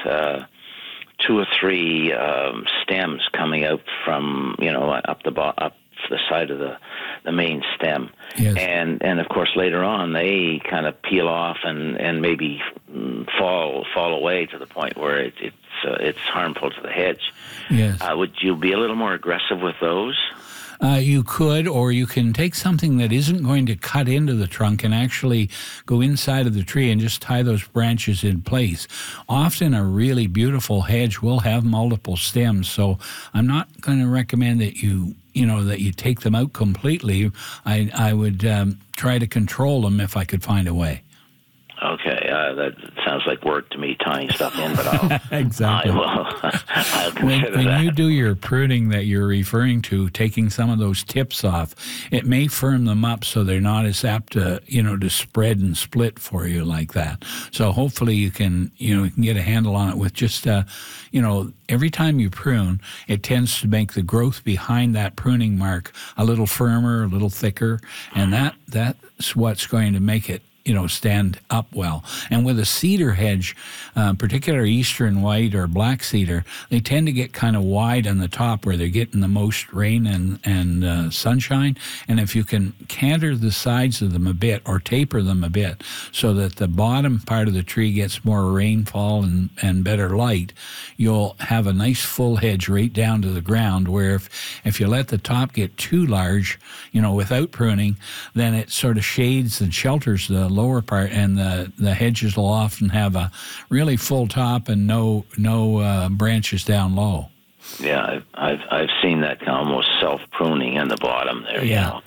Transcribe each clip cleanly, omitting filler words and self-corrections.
two or three stems coming out from up the side of the main stem. Yes. And of course later on they kind of peel off and maybe fall away to the point where it's harmful to the hedge. Yes. Would you be a little more aggressive with those? You could, or you can take something that isn't going to cut into the trunk and actually go inside of the tree and just tie those branches in place. Often a really beautiful hedge will have multiple stems, so I'm not going to recommend that you take them out completely. I would try to control them if I could find a way. Okay, that sounds like work to me, tying stuff in, but I'll exactly. I'll consider that. When you do your pruning that you're referring to, taking some of those tips off, it may firm them up so they're not as apt to to spread and split for you like that. So hopefully you can get a handle on it with just every time you prune, it tends to make the growth behind that pruning mark a little firmer, a little thicker, and that's what's going to make it stand up well. And with a cedar hedge, particularly eastern white or black cedar, they tend to get kind of wide on the top where they're getting the most rain and sunshine. And if you can canter the sides of them a bit or taper them a bit so that the bottom part of the tree gets more rainfall and better light, you'll have a nice full hedge right down to the ground, where if you let the top get too large, without pruning, then it sort of shades and shelters the lower part, and the hedges will often have a really full top and no branches down low. Yeah, I've seen that kind of almost self-pruning in the bottom there. Yeah.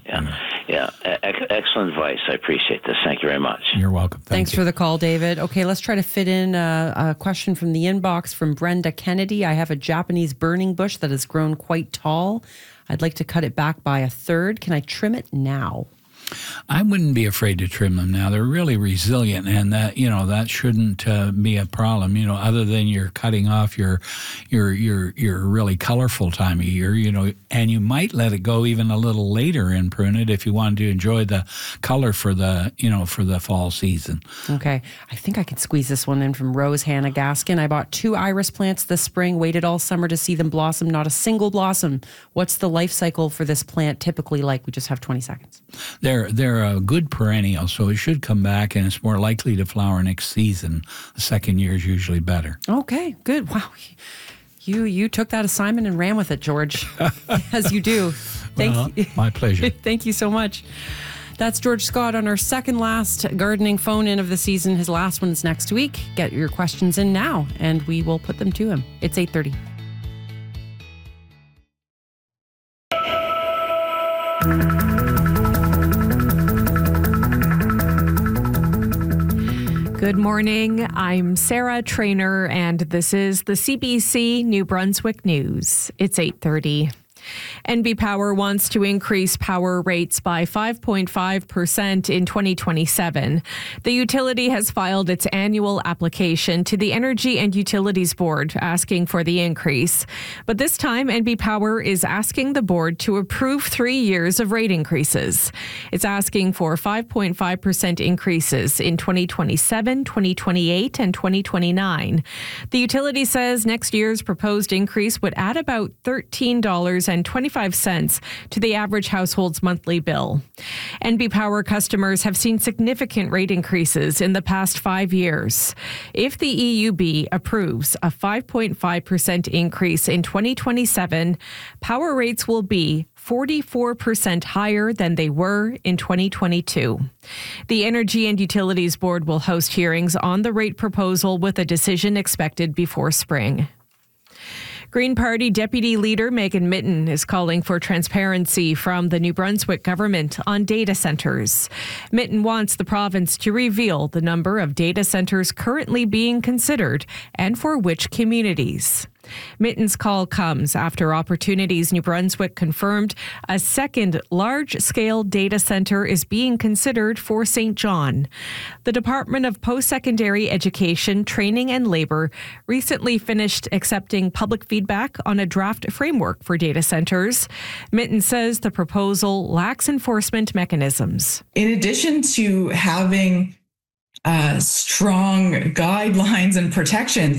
Excellent advice. I appreciate this. Thank you very much. You're welcome. Thanks for the call, David. Okay, let's try to fit in a question from the inbox from Brenda Kennedy. I have a Japanese burning bush that has grown quite tall. I'd like to cut it back by a third. Can I trim it now? I wouldn't be afraid to trim them now. They're really resilient, and that shouldn't be a problem. Other than you're cutting off your really colorful time of year. And you might let it go even a little later and prune it if you wanted to enjoy the color for the fall season. Okay, I think I could squeeze this one in from Rose Hannah Gaskin. I bought 2 iris plants this spring. Waited all summer to see them blossom. Not a single blossom. What's the life cycle for this plant typically like? We just have 20 seconds. They're a good perennial, so it should come back, and it's more likely to flower next season. The second year is usually better. Okay, good. Wow. You took that assignment and ran with it, George, as you do. Thank you. My pleasure. Thank you so much. That's George Scott on our second last gardening phone-in of the season. His last one's next week. Get your questions in now, and we will put them to him. It's 8:30. Good morning. I'm Sarah Trainer, and this is the CBC New Brunswick News. It's 8:30. NB Power wants to increase power rates by 5.5% in 2027. The utility has filed its annual application to the Energy and Utilities Board asking for the increase. But this time, NB Power is asking the board to approve 3 years of rate increases. It's asking for 5.5% increases in 2027, 2028, and 2029. The utility says next year's proposed increase would add about $13.25 to the average household's monthly bill. NB Power customers have seen significant rate increases in the past 5 years. If the EUB approves a 5.5% increase in 2027, power rates will be 44% higher than they were in 2022. The Energy and Utilities Board will host hearings on the rate proposal with a decision expected before spring. Green Party Deputy Leader Megan Mitton is calling for transparency from the New Brunswick government on data centres. Mitton wants the province to reveal the number of data centres currently being considered and for which communities. Mitton's call comes after Opportunities New Brunswick confirmed a second large-scale data centre is being considered for St. John. The Department of Post-Secondary Education, Training and Labour recently finished accepting public feedback on a draft framework for data centres. Mitton says the proposal lacks enforcement mechanisms. In addition to having strong guidelines and protections,